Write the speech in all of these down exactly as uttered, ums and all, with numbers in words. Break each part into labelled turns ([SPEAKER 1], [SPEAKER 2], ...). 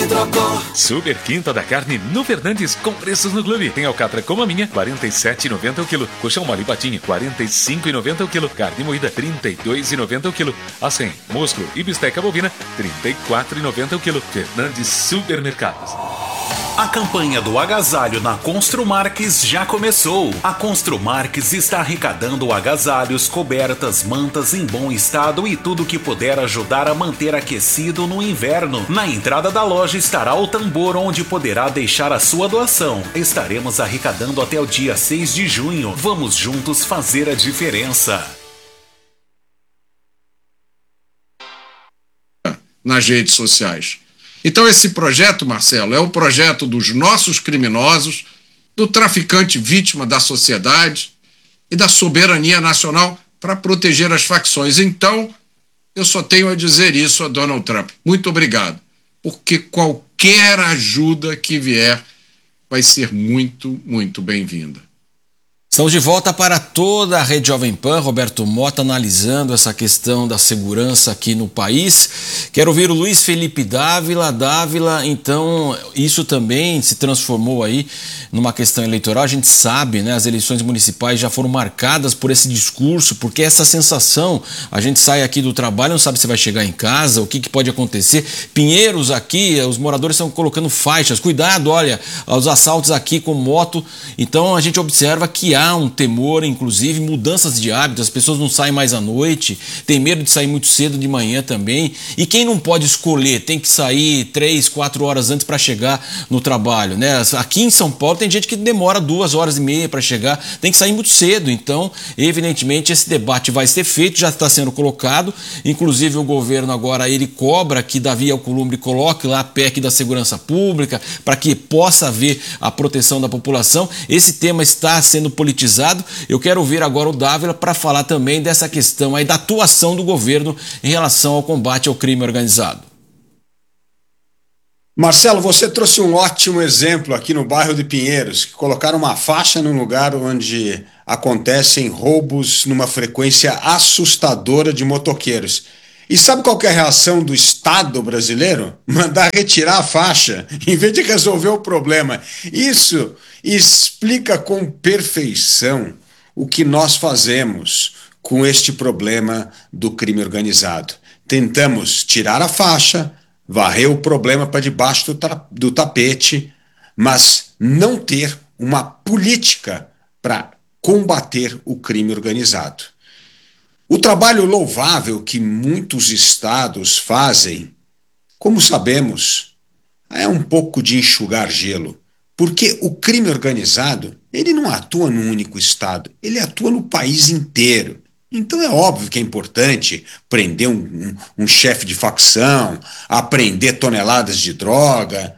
[SPEAKER 1] trocou.
[SPEAKER 2] Super Quinta da Carne no Fernandes, com preços no clube. Tem alcatra como a minha, quarenta e sete reais e noventa centavos o quilo. Colchão mole patinho, quarenta e cinco reais e noventa centavos o quilo. Carne moída, trinta e dois reais e noventa centavos o quilo. Acém, músculo e bisteca bovina, trinta e quatro reais e noventa centavos o quilo. Fernandes Supermercados.
[SPEAKER 3] A campanha do agasalho na Construmarques já começou. A Construmarques está arrecadando agasalhos, cobertas, mantas em bom estado e tudo que puder ajudar a manter aquecido no inverno. Na entrada da loja estará o tambor onde poderá deixar a sua doação. Estaremos arrecadando até o dia seis de junho. Vamos juntos fazer a diferença.
[SPEAKER 4] Nas redes sociais. Então esse projeto, Marcelo, é o projeto dos nossos criminosos, do traficante vítima da sociedade e da soberania nacional para proteger as facções. Então, eu só tenho a dizer isso a Donald Trump. Muito obrigado, porque qualquer ajuda que vier vai ser muito, muito bem-vinda.
[SPEAKER 5] Estamos de volta para toda a Rede Jovem Pan. Roberto Mota analisando essa questão da segurança aqui no país. Quero ouvir o Luiz Felipe Dávila. Dávila, então, isso também se transformou aí numa questão eleitoral. A gente sabe, né, as eleições municipais já foram marcadas por esse discurso, porque essa sensação, a gente sai aqui do trabalho, não sabe se vai chegar em casa, o que, que pode acontecer. Pinheiros aqui, os moradores estão colocando faixas. Cuidado, olha, os assaltos aqui com moto. Então, a gente observa que há um temor, inclusive mudanças de hábitos, as pessoas não saem mais à noite, tem medo de sair muito cedo de manhã também, e quem não pode escolher, tem que sair três, quatro horas antes para chegar no trabalho, né? Aqui em São Paulo tem gente que demora duas horas e meia para chegar, tem que sair muito cedo, então evidentemente esse debate vai ser feito, já está sendo colocado, inclusive o governo agora ele cobra que Davi Alcolumbre coloque lá a P E C da segurança pública, para que possa haver a proteção da população. Esse tema está sendo politizado. Eu quero ouvir agora o Dávila para falar também dessa questão aí da atuação do governo em relação ao combate ao crime organizado.
[SPEAKER 6] Marcelo, você trouxe um ótimo exemplo aqui no bairro de Pinheiros, que colocaram uma faixa num lugar onde acontecem roubos numa frequência assustadora de motoqueiros. E sabe qual que é a reação do Estado brasileiro? Mandar retirar a faixa, em vez de resolver o problema. Isso explica com perfeição o que nós fazemos com este problema do crime organizado. Tentamos tirar a faixa, varrer o problema para debaixo do, ta- do tapete, mas não ter uma política para combater o crime organizado. O trabalho louvável que muitos estados fazem, como sabemos, é um pouco de enxugar gelo, porque o crime organizado, ele não atua num único estado, ele atua no país inteiro. Então é óbvio que é importante prender um, um, um chefe de facção, apreender toneladas de droga,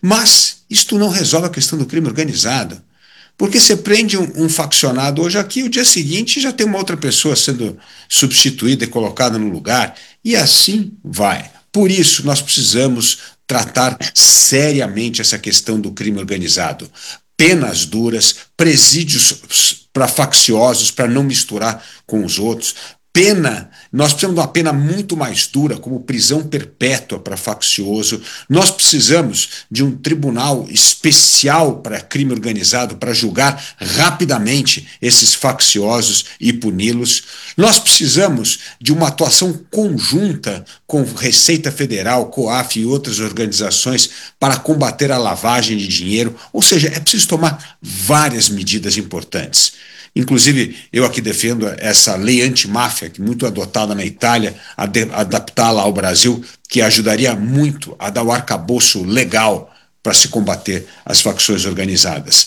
[SPEAKER 6] mas isto não resolve a questão do crime organizado. Porque você prende um, um faccionado hoje aqui, o dia seguinte já tem uma outra pessoa sendo substituída e colocada no lugar, e assim vai. Por isso, nós precisamos tratar seriamente essa questão do crime organizado. Penas duras, presídios para facciosos, para não misturar com os outros. Pena, nós precisamos de uma pena muito mais dura, como prisão perpétua para faccioso. Nós precisamos de um tribunal especial para crime organizado, para julgar rapidamente esses facciosos e puni-los. Nós precisamos de uma atuação conjunta com Receita Federal, COAF e outras organizações para combater a lavagem de dinheiro. Ou seja, é preciso tomar várias medidas importantes. Inclusive, eu aqui defendo essa lei antimáfia, que muito adotada na Itália, adaptá-la ao Brasil, que ajudaria muito a dar o arcabouço legal para se combater as facções organizadas.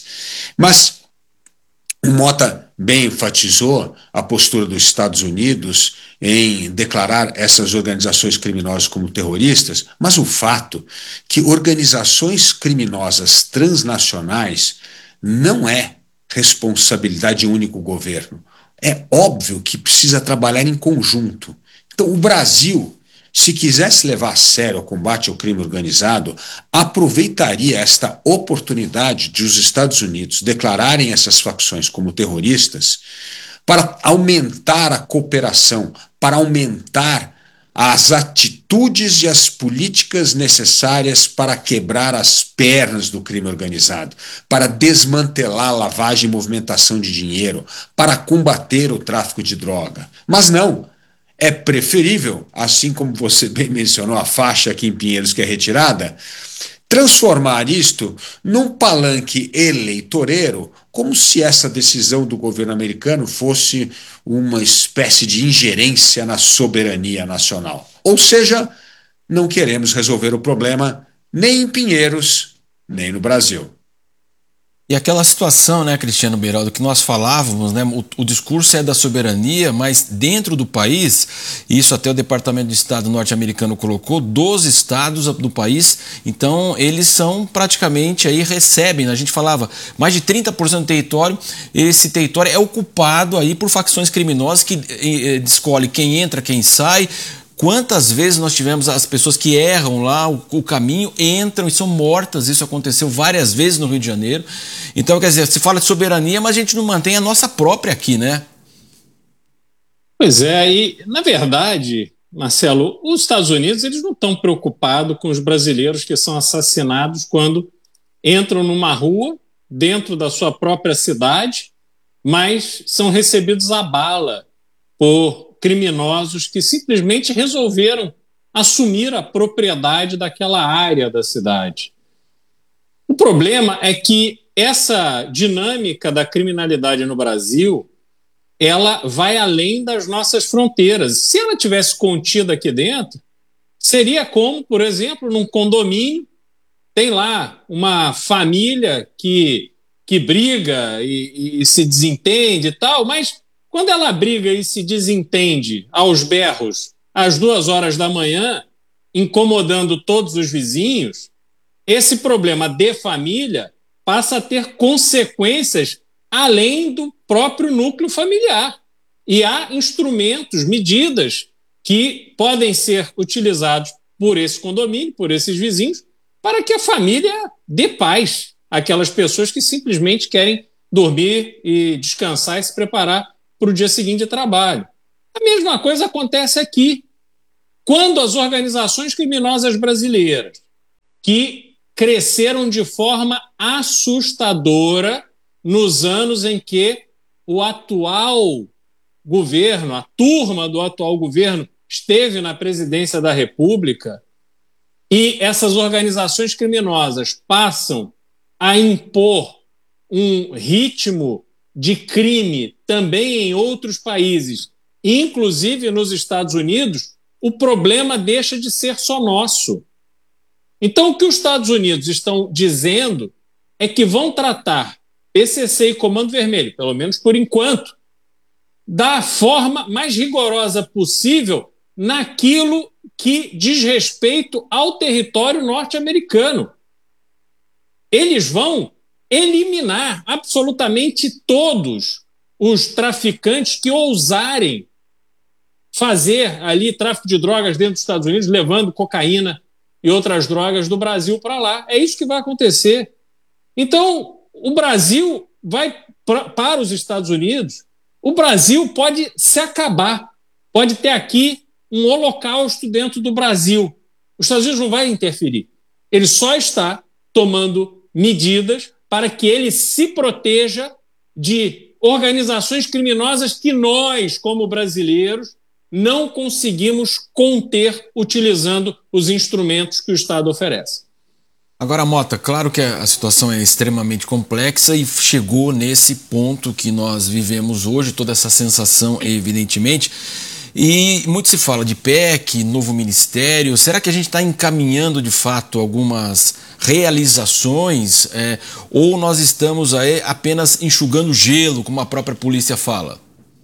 [SPEAKER 6] Mas o Mota bem enfatizou a postura dos Estados Unidos em declarar essas organizações criminosas como terroristas, mas o fato que organizações criminosas transnacionais não é responsabilidade de um único governo. É óbvio que precisa trabalhar em conjunto. Então, o Brasil, se quisesse levar a sério o combate ao crime organizado, aproveitaria esta oportunidade de os Estados Unidos declararem essas facções como terroristas para aumentar a cooperação, para aumentar as atitudes e as políticas necessárias para quebrar as pernas do crime organizado, para desmantelar a lavagem e movimentação de dinheiro, para combater o tráfico de droga. Mas não, é preferível, assim como você bem mencionou a faixa aqui em Pinheiros que é retirada, transformar isto num palanque eleitoreiro, como se essa decisão do governo americano fosse uma espécie de ingerência na soberania nacional. Ou seja, não queremos resolver o problema nem em Pinheiros, nem no Brasil.
[SPEAKER 5] E aquela situação, né, Cristiano Beraldo, que nós falávamos, né, o, o discurso é da soberania, mas dentro do país, isso até o Departamento de Estado norte-americano colocou, doze estados do país, então eles são praticamente aí, recebem, a gente falava, mais de trinta por cento do território, esse território é ocupado aí por facções criminosas que eh, escolhe quem entra, quem sai. Quantas vezes nós tivemos as pessoas que erram lá o, o caminho, entram e são mortas, isso aconteceu várias vezes no Rio de Janeiro. Então, quer dizer, se fala de soberania, mas a gente não mantém a nossa própria aqui, né?
[SPEAKER 1] Pois é, e na verdade, Marcelo, os Estados Unidos eles não estão preocupados com os brasileiros que são assassinados quando entram numa rua dentro da sua própria cidade, mas são recebidos à bala por criminosos que simplesmente resolveram assumir a propriedade daquela área da cidade. O problema é que essa dinâmica da criminalidade no Brasil, ela vai além das nossas fronteiras. Se ela tivesse contida aqui dentro, seria como, por exemplo, num condomínio, tem lá uma família que, que briga e, e se desentende e tal, mas quando ela briga e se desentende aos berros às duas horas da manhã, incomodando todos os vizinhos, esse problema de família passa a ter consequências além do próprio núcleo familiar. E há instrumentos, medidas que podem ser utilizados por esse condomínio, por esses vizinhos, para que a família dê paz àquelas pessoas que simplesmente querem dormir e descansar e se preparar para o dia seguinte de trabalho. A mesma coisa acontece aqui. Quando as organizações criminosas brasileiras, que cresceram de forma assustadora nos anos em que o atual governo, a turma do atual governo, esteve na presidência da República, e essas organizações criminosas passam a impor um ritmo de crime também em outros países, inclusive nos Estados Unidos, o problema deixa de ser só nosso. Então, o que os Estados Unidos estão dizendo é que vão tratar P C C e Comando Vermelho, pelo menos por enquanto, da forma mais rigorosa possível naquilo que diz respeito ao território norte-americano. Eles vão eliminar absolutamente todos os traficantes que ousarem fazer ali tráfico de drogas dentro dos Estados Unidos, levando cocaína e outras drogas do Brasil para lá. É isso que vai acontecer. Então, o Brasil vai pra, para os Estados Unidos, o Brasil pode se acabar, pode ter aqui um holocausto dentro do Brasil. Os Estados Unidos não vai interferir. Ele só está tomando medidas para que ele se proteja de organizações criminosas que nós, como brasileiros, não conseguimos conter utilizando os instrumentos que o Estado oferece.
[SPEAKER 5] Agora, Mota, claro que a situação é extremamente complexa e chegou nesse ponto que nós vivemos hoje, toda essa sensação, evidentemente. E muito se fala de P E C, novo ministério. Será que a gente está encaminhando de fato algumas realizações é, ou nós estamos aí apenas enxugando gelo, como a própria polícia fala?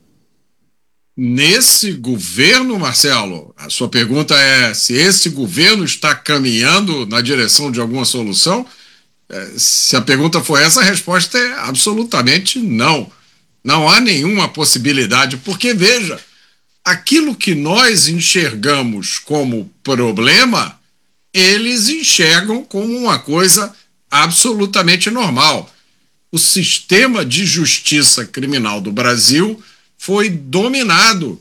[SPEAKER 4] Nesse governo, Marcelo, a sua pergunta é se esse governo está caminhando na direção de alguma solução? Se a pergunta for essa, a resposta é absolutamente não. Não há nenhuma possibilidade, porque, veja, aquilo que nós enxergamos como problema, eles enxergam como uma coisa absolutamente normal. O sistema de justiça criminal do Brasil foi dominado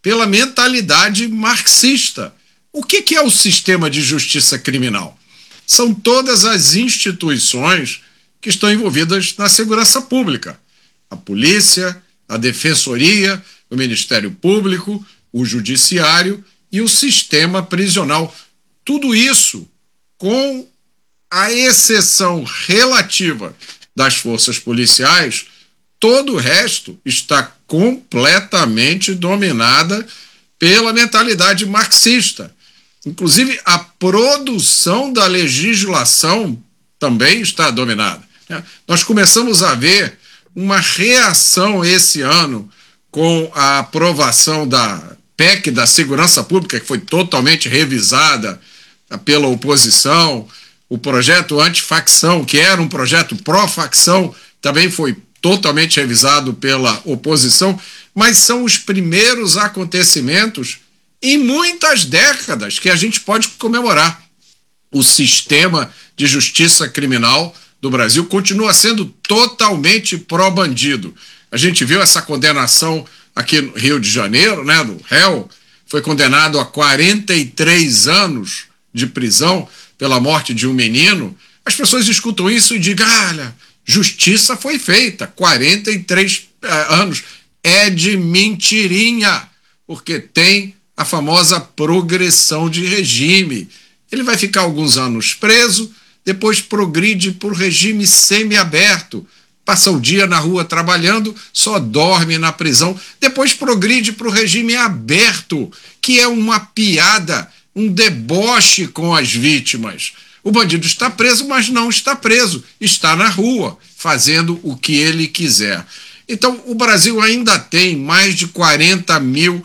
[SPEAKER 4] pela mentalidade marxista. O que, que é o sistema de justiça criminal? São todas as instituições que estão envolvidas na segurança pública. A polícia, a defensoria, o Ministério Público, o judiciário e o sistema prisional. Tudo isso, com a exceção relativa das forças policiais, todo o resto está completamente dominada pela mentalidade marxista. Inclusive, a produção da legislação também está dominada. Nós começamos a ver uma reação esse ano com a aprovação da P E C da Segurança Pública, que foi totalmente revisada pela oposição. O projeto antifacção, que era um projeto pró-facção, também foi totalmente revisado pela oposição, mas são os primeiros acontecimentos em muitas décadas que a gente pode comemorar. O sistema de justiça criminal do Brasil continua sendo totalmente pró-bandido. A gente viu essa condenação aqui no Rio de Janeiro, né, do réu, foi condenado a quarenta e três anos de prisão pela morte de um menino. As pessoas escutam isso e digam, olha, justiça foi feita, quarenta e três uh, anos. É de mentirinha, porque tem a famosa progressão de regime. Ele vai ficar alguns anos preso, depois progride por regime semiaberto, passa o dia na rua trabalhando, só dorme na prisão, depois progride para o regime aberto, que é uma piada, um deboche com as vítimas. O bandido está preso, mas não está preso, está na rua, fazendo o que ele quiser. Então, o Brasil ainda tem mais de quarenta mil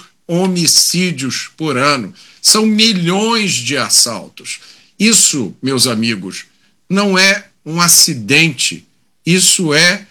[SPEAKER 4] homicídios por ano. São milhões de assaltos. Isso, meus amigos, não é um acidente. Isso é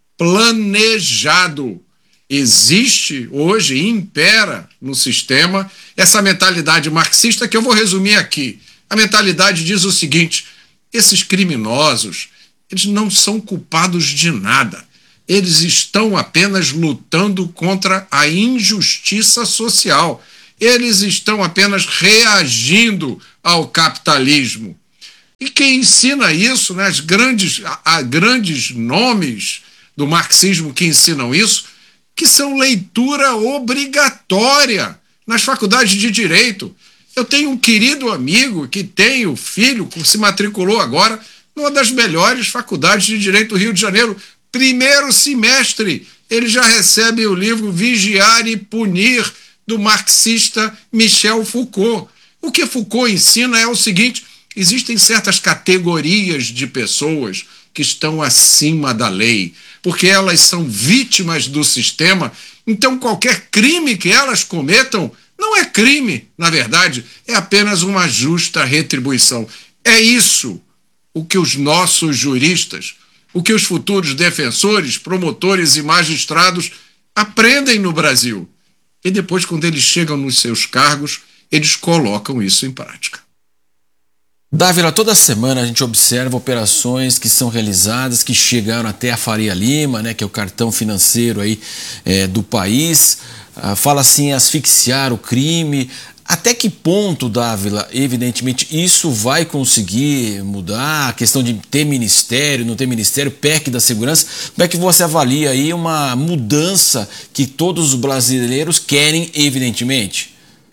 [SPEAKER 4] planejado. Existe hoje, impera no sistema, essa mentalidade marxista que eu vou resumir aqui. A mentalidade diz o seguinte: esses criminosos, eles não são culpados de nada. Eles estão apenas lutando contra a injustiça social. Eles estão apenas reagindo ao capitalismo. E quem ensina isso, né, as grandes, há grandes nomes do marxismo que ensinam isso, que são leitura obrigatória nas faculdades de Direito. Eu tenho um querido amigo que tem o filho, que se matriculou agora numa das melhores faculdades de Direito do Rio de Janeiro. Primeiro semestre, ele já recebe o livro Vigiar e Punir, do marxista Michel Foucault. O que Foucault ensina é o seguinte: existem certas categorias de pessoas que estão acima da lei, porque elas são vítimas do sistema, então qualquer crime que elas cometam não é crime, na verdade, é apenas uma justa retribuição. É isso o que os nossos juristas, o que os futuros defensores, promotores e magistrados aprendem no Brasil. E depois, quando eles chegam nos seus cargos, eles colocam isso em prática.
[SPEAKER 5] Dávila, toda semana a gente observa operações que são realizadas, que chegaram até a Faria Lima, né, que é o cartão financeiro aí, é, do país. Ah, fala assim, asfixiar o crime. Até que ponto, Dávila, evidentemente, isso vai conseguir mudar? A questão de ter ministério, não ter ministério, P E C da segurança. Como é que você avalia aí uma mudança que todos os brasileiros querem, evidentemente?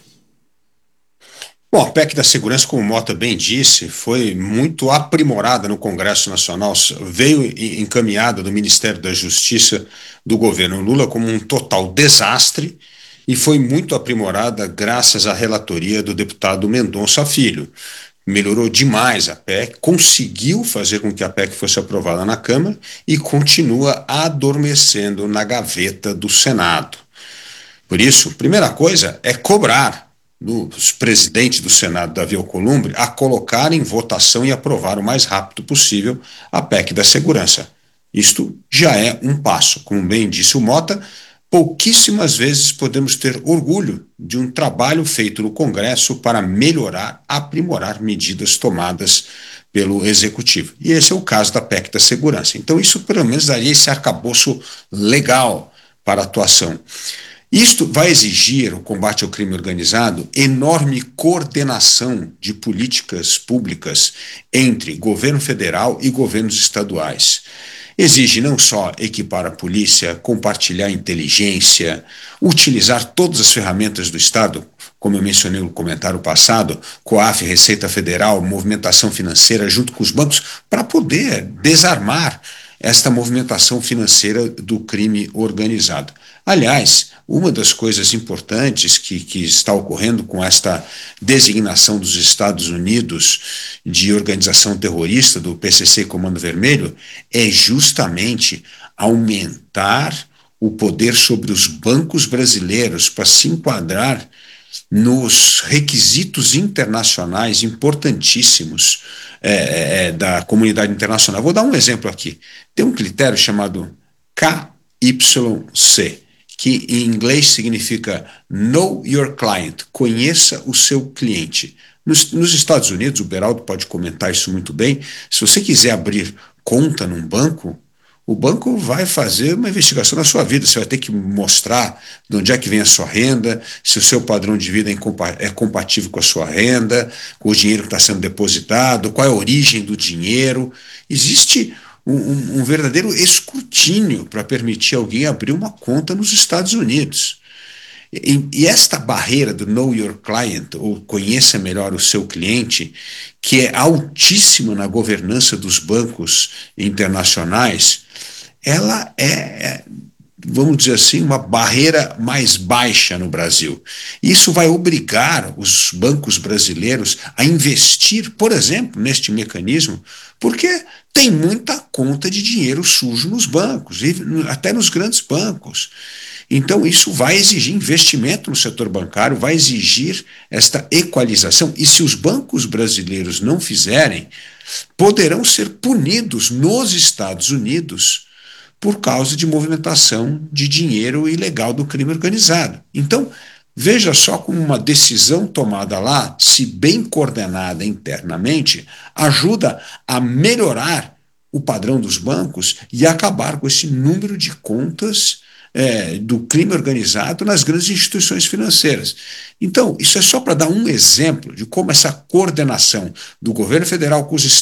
[SPEAKER 6] Bom, a P E C da segurança, como o Mota bem disse, foi muito aprimorada no Congresso Nacional, veio encaminhada do Ministério da Justiça do governo Lula como um total desastre, e foi muito aprimorada graças à relatoria do deputado Mendonça Filho. Melhorou demais a P E C, conseguiu fazer com que a P E C fosse aprovada na Câmara e continua adormecendo na gaveta do Senado. Por isso, primeira coisa é cobrar dos presidentes do Senado, Davi Alcolumbre, a colocar em votação e aprovar o mais rápido possível a P E C da segurança. Isto já é um passo. Como bem disse o Mota, pouquíssimas vezes podemos ter orgulho de um trabalho feito no Congresso para melhorar, aprimorar medidas tomadas pelo Executivo. E esse é o caso da P E C da segurança. Então isso pelo menos daria esse arcabouço legal para a atuação. Isto vai exigir, o combate ao crime organizado, enorme coordenação de políticas públicas entre governo federal e governos estaduais. Exige não só equipar a polícia, compartilhar inteligência, utilizar todas as ferramentas do Estado, como eu mencionei no comentário passado, COAF, Receita Federal, movimentação financeira junto com os bancos, para poder desarmar esta movimentação financeira do crime organizado. Aliás, uma das coisas importantes que, que está ocorrendo com esta designação dos Estados Unidos de organização terrorista, do P C C Comando Vermelho, é justamente aumentar o poder sobre os bancos brasileiros para se enquadrar nos requisitos internacionais importantíssimos é, é, da comunidade internacional. Vou dar um exemplo aqui. Tem um critério chamado K Y C, que em inglês significa Know Your Client, conheça o seu cliente. Nos, nos Estados Unidos, o Beraldo pode comentar isso muito bem, se você quiser abrir conta num banco, o banco vai fazer uma investigação na sua vida, você vai ter que mostrar de onde é que vem a sua renda, se o seu padrão de vida é compatível com a sua renda, com o dinheiro que está sendo depositado, qual é a origem do dinheiro. Existe um, um, um verdadeiro escrutínio para permitir alguém abrir uma conta nos Estados Unidos. E, e esta barreira do Know Your Client, ou conheça melhor o seu cliente, que é altíssima na governança dos bancos internacionais, ela é, vamos dizer assim, uma barreira mais baixa no Brasil. Isso vai obrigar os bancos brasileiros a investir, por exemplo, neste mecanismo, porque tem muita conta de dinheiro sujo nos bancos, e até nos grandes bancos. Então, isso vai exigir investimento no setor bancário, vai exigir esta equalização. E se os bancos brasileiros não fizerem, poderão ser punidos nos Estados Unidos por causa de movimentação de dinheiro ilegal do crime organizado. Então, veja só como uma decisão tomada lá, se bem coordenada internamente, ajuda a melhorar o padrão dos bancos e acabar com esse número de contas É, do crime organizado nas grandes instituições financeiras. Então, isso é só para dar um exemplo de como essa coordenação do governo federal com os